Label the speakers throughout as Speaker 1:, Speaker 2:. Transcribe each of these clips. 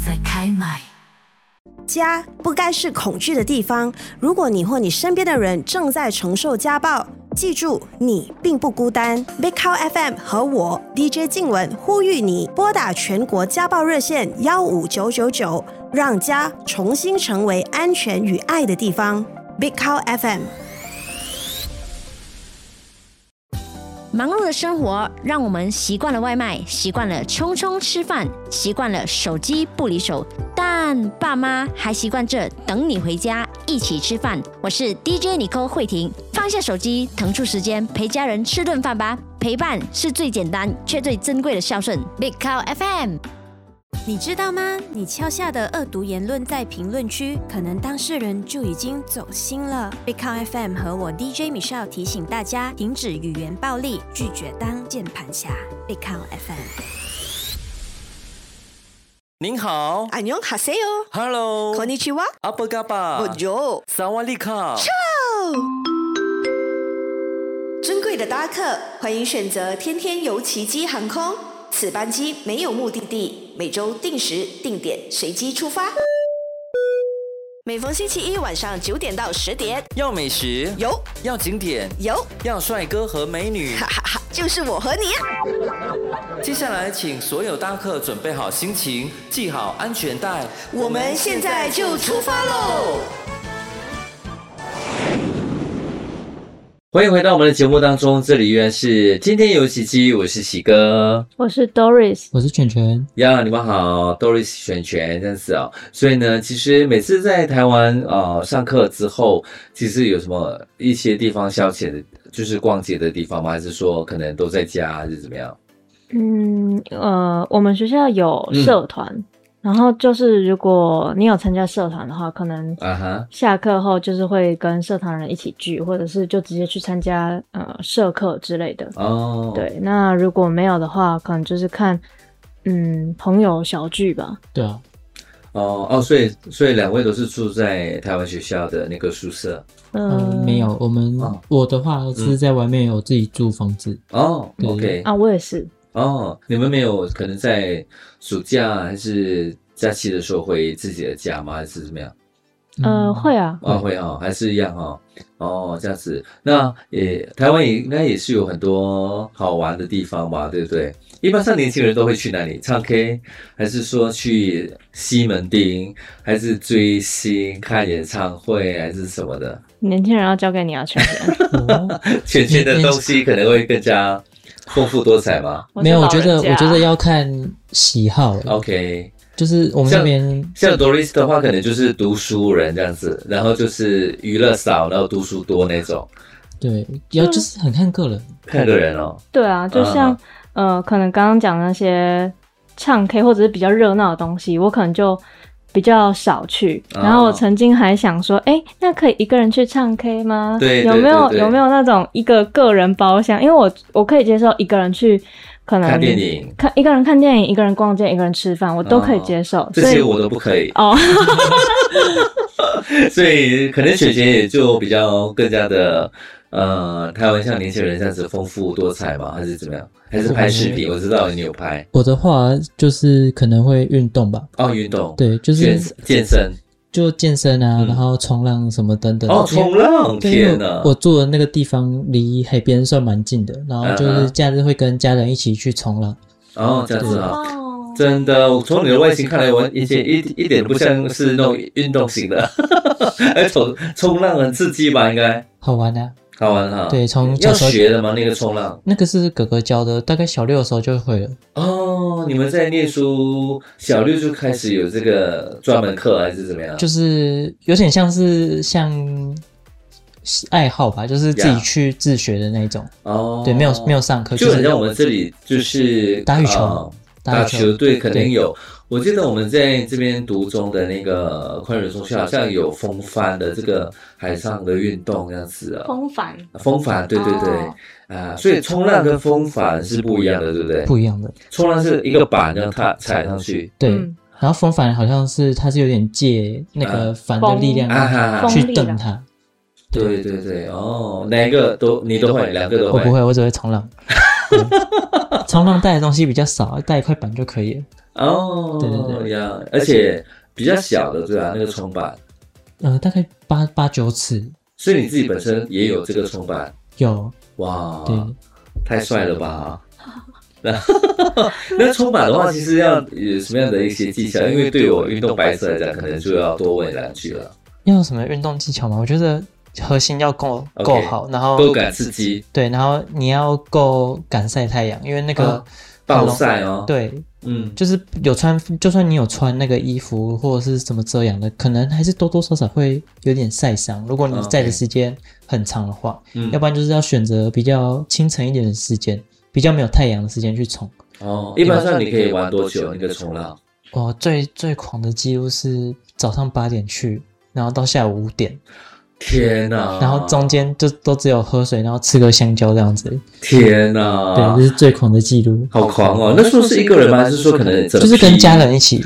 Speaker 1: 在开麦。
Speaker 2: 家不该是恐惧的地方。如果你或你身边的人正在承受家暴，记住你并不孤单。Big Cow FM 和我 DJ 静雯呼吁你拨打全国家暴热线15999，让家重新成为安全与爱的地方。Big Cow FM。
Speaker 3: 忙碌的生活让我们习惯了外卖，习惯了匆匆吃饭，习惯了手机不离手，但爸妈还习惯着等你回家一起吃饭。我是 DJ Nicole 慧婷，放下手机，腾出时间陪家人吃顿饭吧。陪伴是最简单却最珍贵的孝顺。Big Cow FM。
Speaker 4: 你知道吗？你敲下的恶毒言论在评论区，可能当事人就已经走心了。Big Cow FM 和我 DJ Michelle 提醒大家，停止语言暴力，拒绝当键盘侠。Big Cow FM。
Speaker 5: 您好，
Speaker 2: 안녕하세요。
Speaker 5: Hello，
Speaker 2: こんにちは。
Speaker 5: 阿布嘎巴，
Speaker 2: Bonjour，
Speaker 5: 萨瓦利卡。
Speaker 2: 珍贵的搭客，欢迎选择天天游奇迹航空。此班机没有目的地，每周定时定点随机出发。每逢星期一晚上9点到10点，
Speaker 5: 要美食
Speaker 2: 有，
Speaker 5: 要景点
Speaker 2: 有，
Speaker 5: 要帅哥和美女，
Speaker 2: 哈哈哈，就是我和你啊！
Speaker 5: 接下来请所有搭客准备好心情，系好安全带，
Speaker 2: 我们现在就出发喽！
Speaker 6: 欢迎回到我们的节目当中，这里依然是天天有奇迹，我是喜哥，
Speaker 7: 我是 Doris，
Speaker 8: 我是全全
Speaker 6: 呀，你们好 ，Doris 全全这样子啊。所以呢，其实每次在台湾上课之后，其实有什么一些地方消遣的，就是逛街的地方吗？还是说可能都在家，还是怎么样？
Speaker 7: 我们学校有社团。然后就是如果你有参加社团的话，可能下课后就是会跟社团人一起聚，或者是就直接去参加社课之类的。哦，对，那如果没有的话，可能就是看朋友小聚吧。
Speaker 8: 对啊。
Speaker 6: 所以两位都是住在台湾学校的那个宿舍？
Speaker 8: 没有，我的话是在外面有自己租房子。
Speaker 6: 哦 ，OK
Speaker 7: 啊，我也是。
Speaker 6: 哦，你们没有可能在暑假还是假期的时候回自己的家吗？还是怎么样？
Speaker 7: 会啊。
Speaker 6: 会啊，还是一样啊。哦，这样子，那台湾也应该也是有很多好玩的地方吧，对不对？一般上年轻人都会去哪里？唱 K， 还是说去西门町，还是追星、看演唱会，还是什么的？
Speaker 7: 年轻人要交给你啊，全全。
Speaker 6: 全全的东西可能会更加丰富多彩吗？
Speaker 8: 没有，我觉得要看喜好。
Speaker 6: OK，
Speaker 8: 就是我们那边
Speaker 6: 像 Doris 的话，可能就是读书人这样子，然后就是娱乐少，然后读书多那种。
Speaker 8: 对，就是很看个人，
Speaker 6: 看个人哦。
Speaker 7: 对啊，就像可能刚刚讲那些唱 K 或者是比较热闹的东西，我可能就比较少去。然后我曾经还想说，那可以一个人去唱 K 吗？
Speaker 6: 对，
Speaker 7: 有没有那种一个个人包厢？因为我可以接受一个人去，可能
Speaker 6: 看电影，
Speaker 7: 一个人看电影，一个人逛街，一个人吃饭，我都可以接受。
Speaker 6: 这些我都不可以哦。所以可能雪姐也就比较更加的台湾像年轻人这样子丰富多彩吗？还是怎么样？还是拍视频？我知道你有拍。
Speaker 8: 我的话就是可能会运动吧。
Speaker 6: 运动。
Speaker 8: 对，就是
Speaker 6: 健身。
Speaker 8: 就健身啊，然后冲浪什么等等。
Speaker 6: 冲浪！天哪！
Speaker 8: 我住的那个地方离海边算蛮近的，然后就是假日会跟家人一起去冲浪。
Speaker 6: 这样子啊。真的，我从你的外形看来，我以前一点都不像是那种运动型的。冲浪很刺激吧？应该
Speaker 8: 好玩啊。
Speaker 6: 好玩哈，
Speaker 8: 对，从
Speaker 6: 要学的吗？那个冲浪，
Speaker 8: 那个是哥哥教的，大概小6的时候就会了。
Speaker 6: 哦，你们在念书，小6就开始有这个专门课，还是怎么样？
Speaker 8: 就是有点像爱好吧，就是自己去自学的那种。哦，对，没有上课，
Speaker 6: 就很像我们这里就是
Speaker 8: 打羽球，
Speaker 6: 打球，对，肯定有。我记得我们在这边读中的那个宽仁中学好像有风帆的这个海上的运动这样子啊。风帆，对对对，所以冲浪跟风帆是不一样的，对不对？
Speaker 8: 不一样的，
Speaker 6: 冲浪是一个板让它踩上去，
Speaker 8: 对，然后风帆好像是它是有点借那个帆的力量去蹬它。
Speaker 6: 对对对，哪一个你都会，两个都会？
Speaker 8: 我不会，我只会冲浪。冲浪带的东西比较少，带一块板就可以了。
Speaker 6: 哦，对呀，而且比较小的对吧？那个冲板，
Speaker 8: 大概8-9尺。
Speaker 6: 所以你自己本身也有这个冲板？
Speaker 8: 有。
Speaker 6: 哇，
Speaker 8: 对，
Speaker 6: 太帅了吧！那冲板的话，其实要有什么样的一些技巧？因为对我运动白色来讲，可能就要多问两句了。
Speaker 8: 要有什么运动技巧吗？我觉得核心要够好，然后
Speaker 6: 够敢刺激。
Speaker 8: 对，然后你要够敢晒太阳，因为那个
Speaker 6: 暴晒哦。
Speaker 8: 对，就是就算你有穿那个衣服或者是什么遮阳的，可能还是多多少少会有点晒伤。如果你晒的时间很长的话，要不然就是要选择比较清晨一点的时间，比较没有太阳的时间去冲。
Speaker 6: 一般上你可以玩多久那个冲浪？
Speaker 8: 最狂的记录是早上8点去，然后到下午5点。
Speaker 6: 天哪！
Speaker 8: 然后中间就都只有喝水，然后吃个香蕉这样子。
Speaker 6: 天哪！
Speaker 8: 对，这是最狂的记录。
Speaker 6: 好狂哦！那时候是一个人吗？还是说可能
Speaker 8: 就是跟家人一起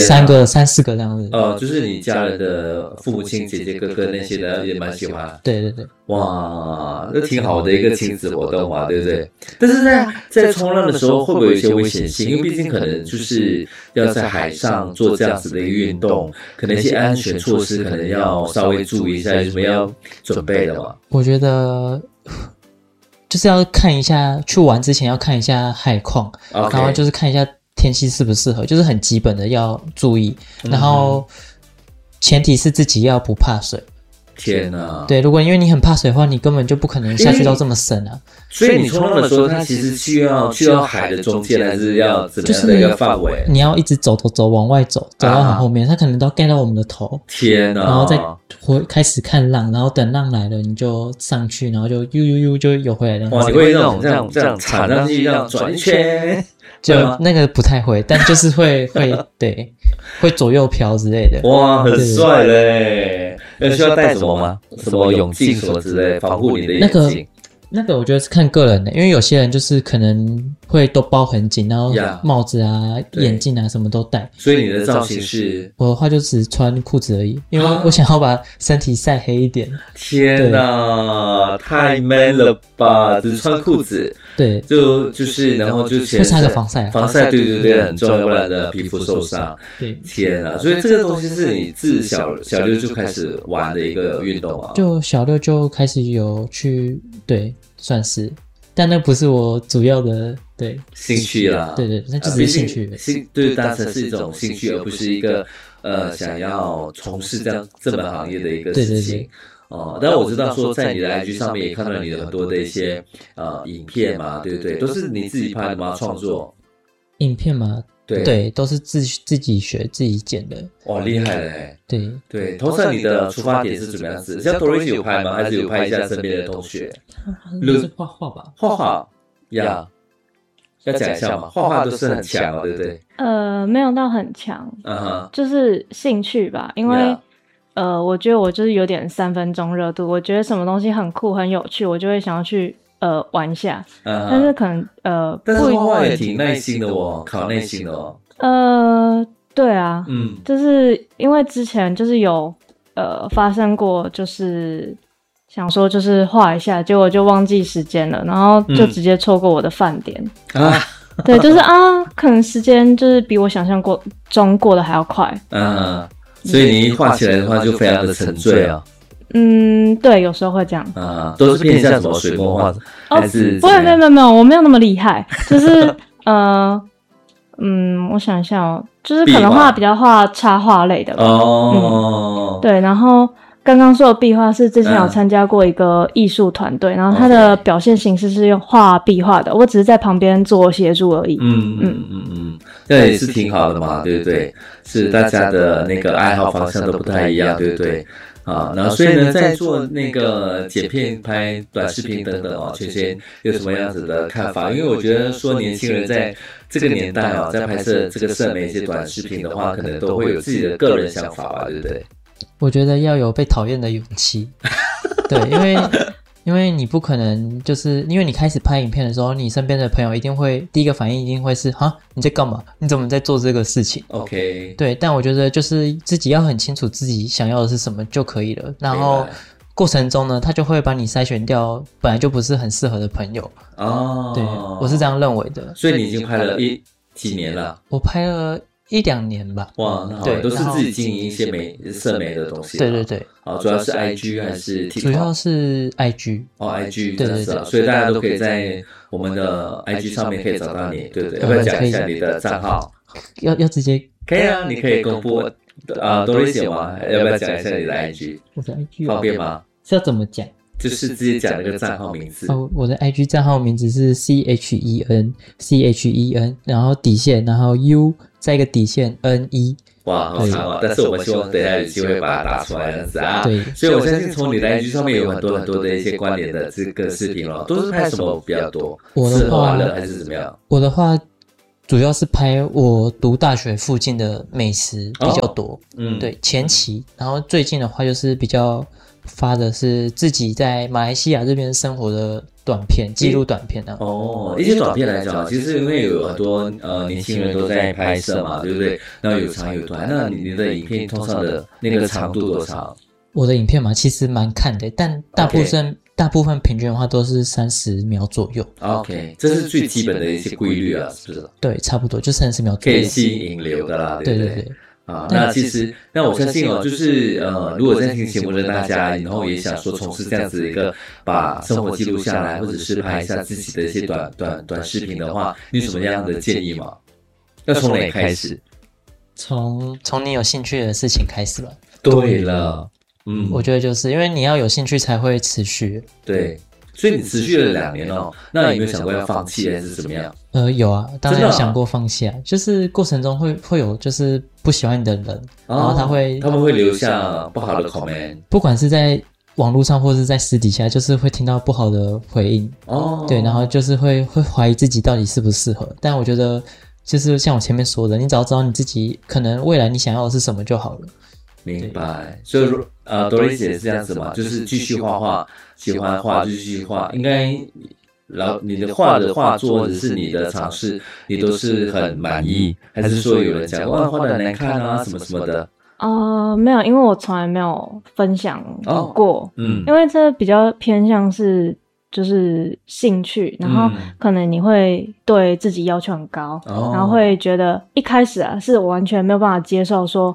Speaker 8: ，3、4个这样子。
Speaker 6: 就是你家人的父母亲、姐姐、哥哥那些的也蛮喜欢。
Speaker 8: 对。
Speaker 6: 哇，那挺好的一个亲子活动嘛，对不对？但是在冲浪的时候，会不会有一些危险性？因为毕竟可能就是要在海上做这样子的一个运动，可能一些安全措施可能要稍微注意一下，有什么要准备的吗？
Speaker 8: 我觉得就是要看一下，去玩之前要看一下海况，然后就是看一下天气适不适合，就是很基本的要注意。然后前提是自己要不怕水。
Speaker 6: 天哪！
Speaker 8: 对，如果因为你很怕水的话，你根本就不可能下去到这么深啊。
Speaker 6: 所以你冲浪的时候，它其实去到海的中间，还是要怎么样的一个范围？
Speaker 8: 你要一直走往外走到很后面，它可能都要盖到我们的头。
Speaker 6: 天哪！
Speaker 8: 然后再开始看浪，然后等浪来了，你就上去，然后就就游回来了。
Speaker 6: 哇，你会这样踩上去，这样转一圈？
Speaker 8: 就那个不太会，但就是会对，会左右飘之类的。
Speaker 6: 哇，很帅嘞！需要带什么吗？什么泳镜什么之类，保护你的眼睛？
Speaker 8: 那个我觉得是看个人的，因为有些人就是可能会都包很紧，然后帽子啊、眼镜啊什么都戴。
Speaker 6: 所以你的造型是？
Speaker 8: 我的话就只穿裤子而已，因为我想要把身体晒黑一点。
Speaker 6: 天哪，太 man 了吧！只穿裤子，
Speaker 8: 对，
Speaker 6: 就是然后就
Speaker 8: 会擦个防晒，
Speaker 6: 对，很重要，不然的皮肤受伤。
Speaker 8: 对，
Speaker 6: 天哪！所以这个东西是你自小六就开始玩的一个运动啊？
Speaker 8: 就小6就开始有去，对。算是，但那不是我主要的
Speaker 6: 兴趣啦。
Speaker 8: 对，那就只是兴趣。
Speaker 6: 对，当成是一种兴趣，而不是一个想要从事这门行业的一个事情。但我知道说在你的 IG 上面也看到你的很多的一些影片嘛，对不对？都是你自己拍的吗？创作
Speaker 8: 影片吗？对，都是自己学自己剪的。
Speaker 6: 哇，厉害嘞！
Speaker 8: 对，
Speaker 6: 通常你的出发点是怎么样子？像 Doris 有拍吗？还是有拍一下身边的同学？
Speaker 8: 是画画吧？
Speaker 6: 画画呀，要讲一下嘛。画画都是很强，对不对？
Speaker 7: 没有到很强，就是兴趣吧。因为我觉得我就是有点3分钟热度。我觉得什么东西很酷很有趣，我就会想要去玩一下。但是可能
Speaker 6: 但是画画也挺耐心的哦，考耐心的哦。
Speaker 7: 对啊，就是因为之前就是有发生过，就是想说就是画一下，结果就忘记时间了，然后就直接错过我的饭点啊。对，就是可能时间就是比我想象中过得还要快。
Speaker 6: 所以你一画起来的话就非常的沉醉啊。
Speaker 7: 对，有时候会这样。
Speaker 6: 都是偏向什么水墨画还是？
Speaker 7: 没有，我没有那么厉害，就是我想一下哦，就是可能比较画插画类的吧。对，然后刚刚说的壁画是之前有参加过一个艺术团队，然后它的表现形式是用画壁画的，我只是在旁边做协助而已。
Speaker 6: 这也是挺好的嘛，对不对？是大家的那个爱好方向都不太一样，对不对？然后所以呢，在做那个剪片、拍短视频等等圈圈有什么样子的看法？因为我觉得说年轻人在这个年代在拍摄这个社媒一些短视频的话，可能都会有自己的个人想法吧，对不对？
Speaker 8: 我觉得要有被讨厌的勇气。对，因为你不可能，就是因为你开始拍影片的时候，你身边的朋友一定会第一个反应一定会是你在干嘛？你怎么在做这个事情
Speaker 6: ？OK，
Speaker 8: 对，但我觉得就是自己要很清楚自己想要的是什么就可以了。然后过程中呢，他就会把你筛选掉本来就不是很适合的朋友。对，我是这样认为的。
Speaker 6: 所以你已经拍了几年了？
Speaker 8: 我拍了1-2年吧。
Speaker 6: 哇，那好，都是自己经营一些社媒的东西。
Speaker 8: 对对对。
Speaker 6: 主要是 IG 还是 TikTok？
Speaker 8: 主要是 IG。
Speaker 6: IG
Speaker 8: 对对对，
Speaker 6: 所以大家都可以在我们的 IG 上面可以找到你，对不对？要不要讲一下你的账号？
Speaker 8: 要直接
Speaker 6: 可以啊，你可以公布Doris吗？要不要讲一下你的 IG？
Speaker 8: 我的 IG
Speaker 6: 方便吗？
Speaker 8: 是要怎么讲？
Speaker 6: 就是直接讲那个账号名字。
Speaker 8: 我的 IG 账号名字是 CHEN， 然后底线，然后 U 再一个底线 NE。
Speaker 6: 哇，好长啊！但是我们希望等一下有机会把它打出来，这样子啊。
Speaker 8: 对，
Speaker 6: 所以我相信从你的 IG 上面有很多很多的一些关联的这个视频咯，都是拍什么比较多？吃喝玩乐还是怎么样？
Speaker 8: 我的话主要是拍我读大学附近的美食比较多。对，前期，然后最近的话就是比较发的是自己在马来西亚这边生活的短片，记录短片啊。
Speaker 6: 一些短片来讲，其实因为有很多年轻人都在拍摄嘛，对不对？然后有长有短，那你的影片通常的那个长度多长？
Speaker 8: 我的影片嘛，其实蛮看的，但大部分平均的话都是30秒左右。
Speaker 6: OK， 这是最基本的一些规律啊，是不是？
Speaker 8: 对，差不多就30秒左右，
Speaker 6: 可以吸引流的啦，对不对？
Speaker 8: 对。
Speaker 6: 那其实，那我相信就是如果在听节目的大家，然后也想说从事这样子一个把生活记录下来，或者是拍一下自己的一些短视频的话，你有什么样的建议吗？要从哪里开始？
Speaker 8: 从你有兴趣的事情开始吧。
Speaker 6: 对了，
Speaker 8: 我觉得就是因为你要有兴趣才会持续。
Speaker 6: 对。所以你持续了2年哦，那有没有想过要放弃还是怎么样？
Speaker 8: 有啊，当然有想过放弃啊，就是过程中会有就是不喜欢你的人，然后他
Speaker 6: 们会留下不好的 comment，
Speaker 8: 不管是在网络上或是在私底下，就是会听到不好的回应。对，然后就是会怀疑自己到底适不适合。但我觉得就是像我前面说的，你只要知道你自己可能未来你想要的是什么就好了。
Speaker 6: 明白，所以Doris 也是这样子嘛，就是继续画画，喜欢画就继续画。应该，然后你的画作或者是你的尝试，你都是很满意，还是说有人讲画的难看啊什么什么的？
Speaker 7: 没有，因为我从来没有分享过，因为这比较偏向是就是兴趣，然后可能你会对自己要求很高，然后会觉得一开始是我完全没有办法接受说。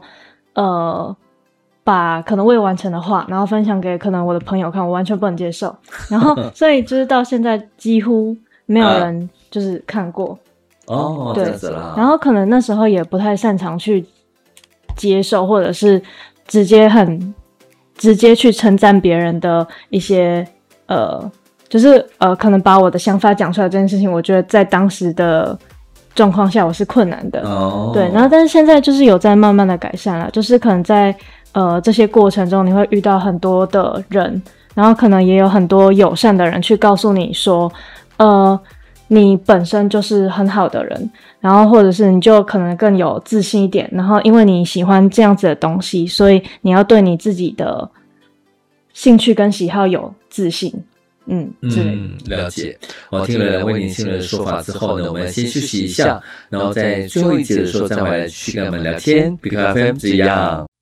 Speaker 7: 把可能未完成的画，然后分享给可能我的朋友看，我完全不能接受。然后，所以就是到现在几乎没有人就是看过。
Speaker 6: 对，这样子啦。
Speaker 7: 然后可能那时候也不太擅长去接受，或者是直接去称赞别人的一些就是可能把我的想法讲出来这件事情，我觉得在当时的状况下我是困难的。对，然后但是现在就是有在慢慢的改善了，就是可能在这些过程中你会遇到很多的人，然后可能也有很多友善的人去告诉你说你本身就是很好的人，然后或者是你就可能更有自信一点，然后因为你喜欢这样子的东西，所以你要对你自己的兴趣跟喜好有自信。
Speaker 6: 了解。我听了2位年轻人的说法之后呢，我们先休息一下，然后在最后一节的时候再回来继续跟我们聊天。BKFM 这样。